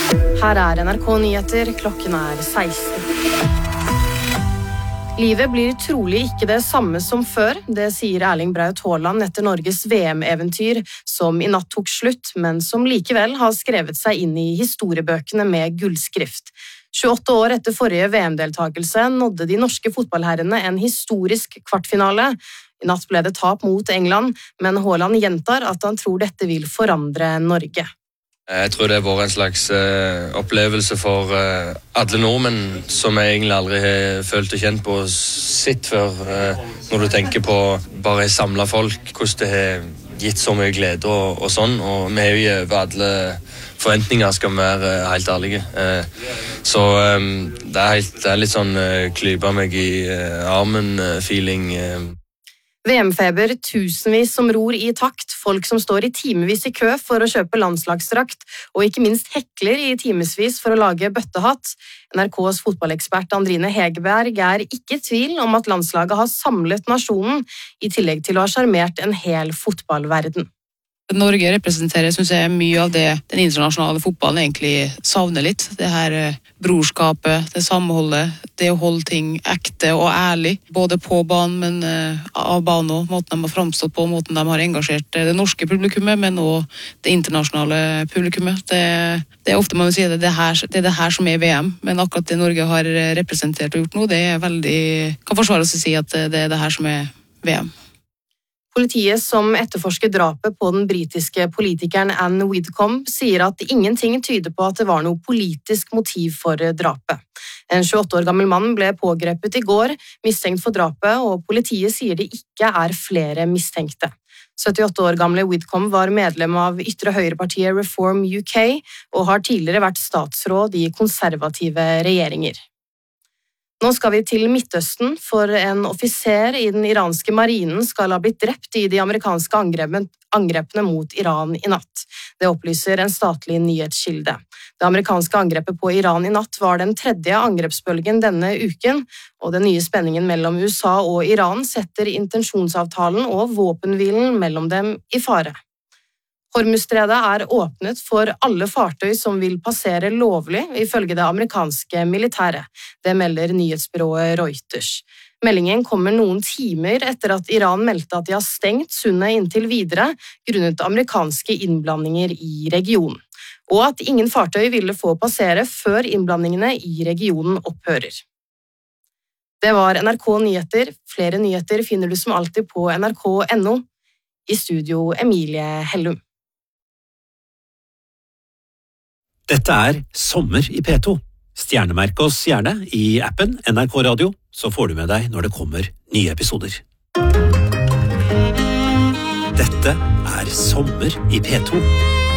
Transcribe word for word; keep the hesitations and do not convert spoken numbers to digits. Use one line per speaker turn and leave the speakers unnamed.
Her er N R K Nyheter, klokken er seksten. Livet blir trolig ikke det samme som før, det sier Erling Braut Haaland etter Norges V M-eventyr, som i natt tok slutt, men som likevel har skrevet seg inn i historiebøkene med gullskrift. tjueåtte år etter forrige V M-deltakelse nådde de norske fotballherrene en historisk kvartfinale. I natt ble det tap mot England, men Haaland gjentar at han tror dette vil forandre Norge.
Jeg tror det har vært en slags uh, opplevelse for uh, alle nordmenn som jeg egentlig aldri har følt og kjent på sitt før. Uh, når du tenker på bare samle folk, hvordan det har gitt så mye glede og, og sånn. Og vi har jo over alle forventninger, skal vi være uh, helt ærlige. Uh, så um, det, er helt, det er litt sånn uh, klype meg i uh, armen-feeling. Uh,
V M-feber, tusenvis som ror i takt, folk som står i timevis i kø for å kjøpe landslagsdrakt, og ikke minst hekler i timesvis for å lage bøttehatt. N R K's fotballekspert Andrine Hegerberg er ikke i tvil om at landslaget har samlet nasjonen, i tillegg til å ha sjarmert en hel fotballverden.
Norge representerer, synes jeg, mye av det den internasjonale fotballen egentlig savner litt. Det her brorskapet, det samholdet, det å holde ting ekte og ærlig, både på banen, men uh, av banen og måten de har fremstått på, måten de har engasjert det norske publikummet, men også det internasjonale publikummet. Det, det er ofte man vil si det, det, her, det er det her som er V M, men akkurat det Norge har representert og gjort nå, det er veldig, kan forsvares å si at det er det her som er V M.
Politiet som etterforsker drapet på den britiske politikeren Anne Widdecombe sier at ingenting tyder på at det var noe politisk motiv for drapet. En tjueåtte år gammel mann ble pågrepet i går, mistenkt for drapet, og politiet sier det ikke er flere mistenkte. syttiåtte år gamle Widdecombe var medlem av ytre høyrepartiet Reform U K og har tidligere vært statsråd i konservative regjeringer. Nå skal vi til Midtøsten, for en offiser i den iranske marinen skal ha blitt drept i de amerikanske angrepene mot Iran i natt. Det opplyser en statlig nyhetskilde. Det amerikanske angrepet på Iran i natt var den tredje angrepsbølgen denne uken, og den nye spenningen mellom U S A og Iran setter intensjonsavtalen og våpenhvilen mellom dem i fare. Hormuzstredet er åpnet for alle fartøy som vil passere lovlig, ifølge det amerikanske militæret. Det melder nyhetsbyrået Reuters. Meldingen kommer noen timer etter at Iran meldte at de har stengt sundet inntil videre, grunnet amerikanske innblandinger i regionen, og at ingen fartøy ville få passere før innblandingene i regionen opphører. Det var N R K Nyheter. Flere nyheter finner du som alltid på N R K punktum N O. I studio Emilie Hellum.
Dette er Sommer i P to. Stjernemerk oss gjerne i appen N R K Radio, så får du med deg når det kommer nye episoder. Dette er Sommer i P to.